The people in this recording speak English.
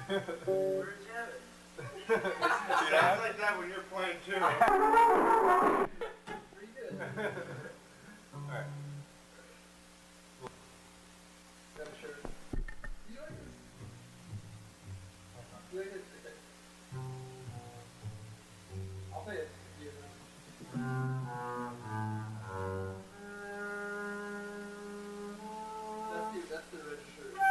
Where's Janet? It sounds like that when you're playing too.